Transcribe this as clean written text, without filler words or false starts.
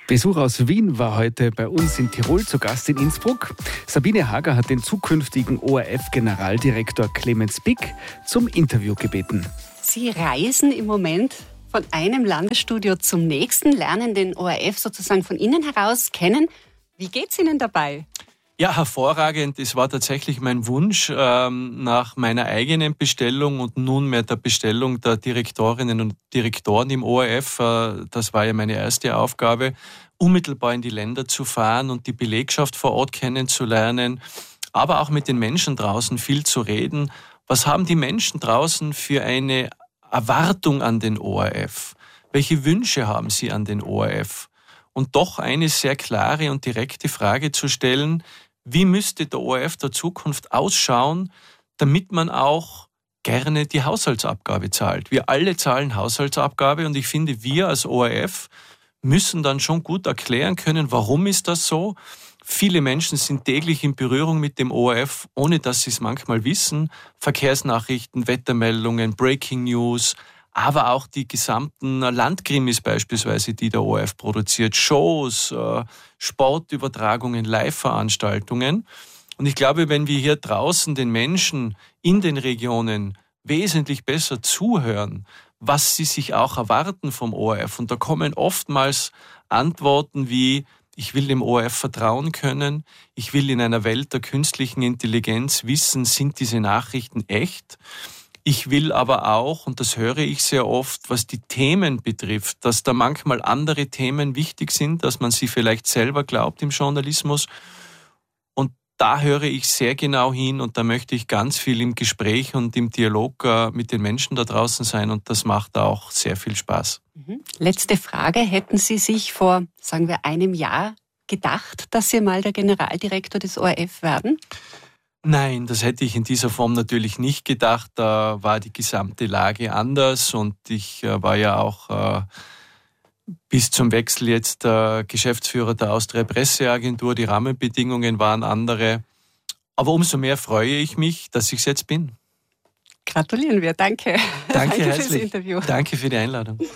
Besuch aus Wien war heute bei uns in Tirol zu Gast in Innsbruck. Sabine Hager hat den zukünftigen ORF-Generaldirektor Clemens Pick zum Interview gebeten. Sie reisen im Moment von einem Landesstudio zum nächsten, lernen den ORF sozusagen von innen heraus kennen. Wie geht's Ihnen dabei? Ja, hervorragend. Es war tatsächlich mein Wunsch nach meiner eigenen Bestellung und nunmehr der Bestellung der Direktorinnen und Direktoren im ORF. Das war ja meine erste Aufgabe, unmittelbar in die Länder zu fahren und die Belegschaft vor Ort kennenzulernen, aber auch mit den Menschen draußen viel zu reden. Was haben die Menschen draußen für eine Erwartung an den ORF? Welche Wünsche haben sie an den ORF? Und doch eine sehr klare und direkte Frage zu stellen: Wie müsste der ORF der Zukunft ausschauen, damit man auch gerne die Haushaltsabgabe zahlt? Wir alle zahlen Haushaltsabgabe und ich finde, wir als ORF müssen dann schon gut erklären können, warum ist das so? Viele Menschen sind täglich in Berührung mit dem ORF, ohne dass sie es manchmal wissen. Verkehrsnachrichten, Wettermeldungen, Breaking News, aber auch die gesamten Landkrimis beispielsweise, die der ORF produziert, Shows, Sportübertragungen, Live-Veranstaltungen. Und ich glaube, wenn wir hier draußen den Menschen in den Regionen wesentlich besser zuhören, was sie sich auch erwarten vom ORF, und da kommen oftmals Antworten wie: Ich will dem ORF vertrauen können, ich will in einer Welt der künstlichen Intelligenz wissen, sind diese Nachrichten echt? Ich will aber auch, und das höre ich sehr oft, was die Themen betrifft, dass da manchmal andere Themen wichtig sind, dass man sie vielleicht selber glaubt im Journalismus. Und da höre ich sehr genau hin und da möchte ich ganz viel im Gespräch und im Dialog mit den Menschen da draußen sein und das macht auch sehr viel Spaß. Letzte Frage. Hätten Sie sich vor, sagen wir, einem Jahr gedacht, dass Sie mal der Generaldirektor des ORF werden? Nein, das hätte ich in dieser Form natürlich nicht gedacht. Da war die gesamte Lage anders und ich war ja auch bis zum Wechsel jetzt Geschäftsführer der Austria Presseagentur. Die Rahmenbedingungen waren andere. Aber umso mehr freue ich mich, dass ich es jetzt bin. Gratulieren wir. Danke. Danke Danke herzlich. fürs Interview. Danke für die Einladung.